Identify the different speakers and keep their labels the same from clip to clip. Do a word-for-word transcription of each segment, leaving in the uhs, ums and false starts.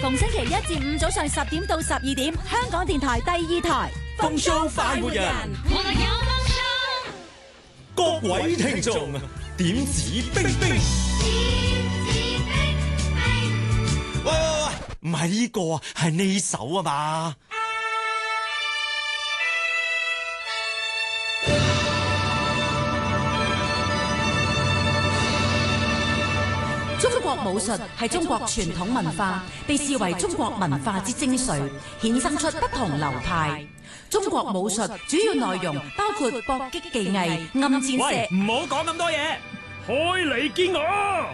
Speaker 1: 逢星期一至五早上十點到十二點，香港電台第二台
Speaker 2: 風騷快活人，
Speaker 3: 我哋有
Speaker 2: 各位聽眾點指兵兵。喂喂喂，唔係呢個啊，係呢首啊嘛。
Speaker 1: 中國武術係中國傳統文化，被視為中國文化之精髓，衍生出不同流派。中國武術主要內容包括搏擊技藝、暗箭射。
Speaker 4: 喂，唔好講咁多嘢，開嚟見我。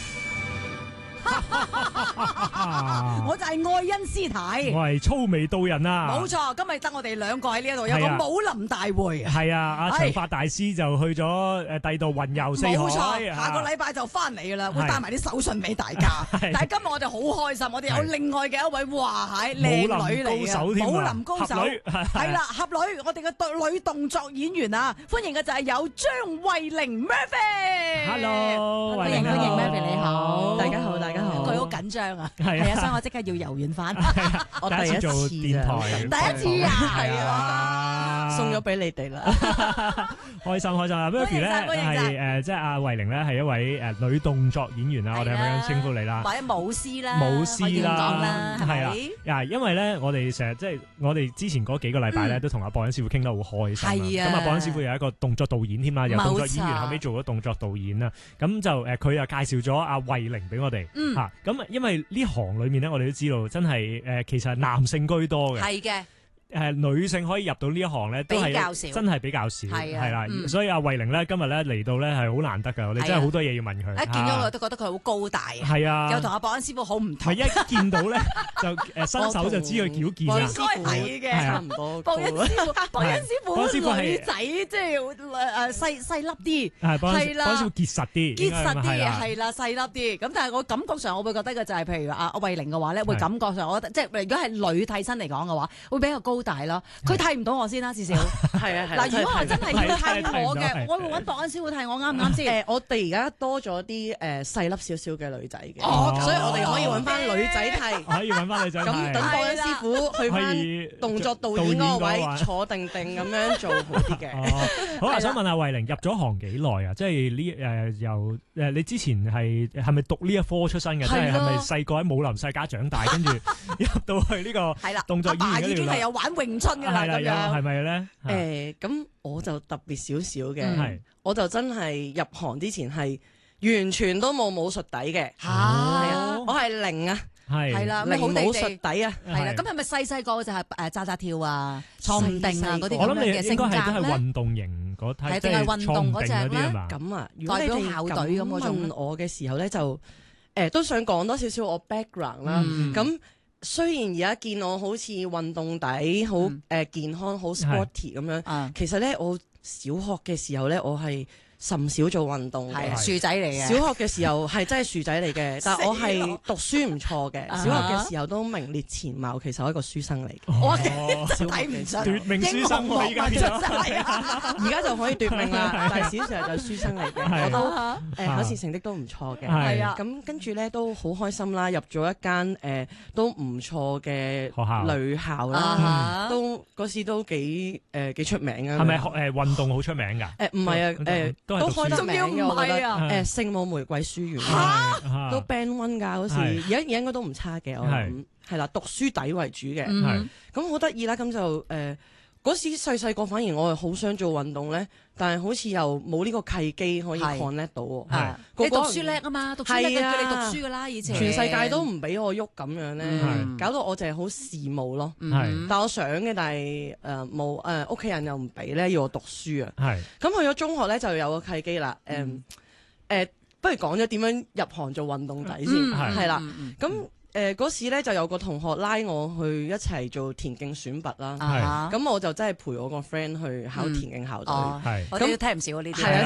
Speaker 5: 我就係愛恩師太，
Speaker 4: 我係粗眉道人啊！
Speaker 5: 冇錯，今日得我哋兩個喺呢一度，有個武林大會。
Speaker 4: 係啊，阿長髮大師就去咗誒第度雲遊四海。
Speaker 5: 冇錯，下個禮拜就翻嚟噶啦，會帶埋啲手信俾大家。但係今日我哋好開心，我哋有另外嘅一位哇係靚女嚟嘅武林高手，係啦，俠女，我哋嘅女動作演員啊，歡迎嘅就係有張慧玲 Murphy。
Speaker 4: Hello，
Speaker 1: 歡迎歡迎 Murphy，你好，
Speaker 5: 大家好，大家好。佢好緊張啊，係啊，所以我即刻要柔軟翻。
Speaker 4: 我第一次做電台，
Speaker 5: 第一次啊，係
Speaker 4: 啊，
Speaker 5: 送咗俾你哋啦，
Speaker 4: 開心開心啊 Murphy 咧係誒，即係阿慧玲咧係一位誒女動作演員啊，我哋係咪咁稱呼你啦？
Speaker 1: 或者舞獅啦，
Speaker 4: 舞獅啦，
Speaker 1: 係
Speaker 4: 啊，啊，因為咧我哋成日即係我哋之前嗰幾個禮拜咧都同阿博恩師傅傾得好開心啊。咁啊，博恩師傅有一個動作導演添啦，由動作演員後尾做咗動作導演啦。咁就誒佢又介紹咗阿慧玲俾我哋嚇。咁因為呢行裏面咧，我哋都知道真係誒，其實係男性居多嘅。
Speaker 1: 係嘅。
Speaker 4: 誒女性可以入到呢一行咧，都係真係比較少，係啦。所以阿慧玲咧今日咧嚟到咧係好難得㗎，我哋真係好多嘢要問佢。
Speaker 1: 一見到我都覺得佢好高大，
Speaker 4: 係啊，
Speaker 1: 又同阿博恩師傅好唔同。
Speaker 4: 係一見到咧就誒伸手就知佢矯健啦。
Speaker 5: 應該係嘅，差唔多。博恩師傅，博恩師傅女仔即係誒細細粒啲，係啦，
Speaker 4: 博恩師傅結實啲，
Speaker 5: 結實啲係啦，細粒啲。咁但係我感覺上我會覺得嘅就係譬如阿阿慧玲嘅話咧，會感覺上我覺得即係如果係女替身嚟講嘅話，會比較高大咯。佢替唔到我先啦，至少係啊係。嗱，如果我真係要替我嘅，我會揾博恩師傅替我，啱唔啱先？誒，我哋而家多咗啲誒細粒少少嘅女仔嘅，所以我哋可以揾翻女仔替，
Speaker 4: 可以揾翻女仔替。
Speaker 5: 咁等博恩師傅去翻動作導演嗰個位坐定定咁樣做好啲嘅。
Speaker 4: 好啦，想問下慧玲入咗行幾耐啊？即係呢誒由誒你之前係係咪讀呢一科出身嘅？即係係咪細個喺武林世家長大，跟住入到去呢個動作演員嗰條路？阿爸已經係有玩詠春㗎啦，咁樣係咪咧？
Speaker 6: 誒，咁我就特別少少嘅，我就真係入行之前係完全都冇武術底嘅，係啊，我係零啊，
Speaker 1: 係啦，
Speaker 6: 零武術底啊，
Speaker 1: 係啦。咁係咪細細個就係誒扎扎跳啊、坐唔定啊嗰啲？
Speaker 4: 我諗你應該係都係
Speaker 1: 咧。
Speaker 4: 運動型嗰睇，
Speaker 1: 即係運動嗰隻咧。
Speaker 6: 咁啊，如果你哋咁問我嘅時候咧，就誒都想講多少少我 background 啦，咁。雖然而家見我好似運動底好誒、呃、健康好 sporty 咁樣，嗯、其實咧我小學嘅時候咧我係甚少做運動嘅，
Speaker 1: 樹仔嚟嘅。
Speaker 6: 小學嘅時候係真係樹仔嚟嘅，但係我係讀書唔錯嘅。小學嘅時候都名列前茅，其實我係一個書生嚟嘅。
Speaker 1: 我睇唔出
Speaker 4: 奪命書生喎，而家
Speaker 6: 而家就可以奪命啦。但係小時候就書生嚟嘅，我都誒考試成績都唔錯嘅。係啊，咁跟住咧都好開心啦，入咗一間誒都唔錯嘅學校女校啦，都嗰時都幾誒幾出名啊。
Speaker 4: 係咪誒運動好出名㗎？
Speaker 6: 誒唔係啊誒。都開得名嘅，我覺得誒聖母玫瑰書院都 band one 㗎嗰時，而家而家應該都唔差嘅，我諗係啦，讀書底為主嘅，咁好得意啦，咁就誒嗰時細細個反而我係好想做運動咧，但係好似又冇呢個契機可以 connect 到喎。
Speaker 1: 你讀書叻啊嘛，讀書叻就叫你讀書㗎啦，以前
Speaker 6: 全世界都唔俾我喐咁樣咧，搞到我淨係好羨慕咯。但我想嘅，但係誒冇誒屋企人又唔俾咧，要我讀書啊。咁去咗中學咧就有個契機啦。誒誒，不如講咗點樣入行做運動底先，係啦。咁誒嗰時咧就有個同學拉我去一齊做田徑選拔啦，咁我就真係陪我個 friend 去考田徑校隊，
Speaker 1: 我哋都聽唔少呢啲。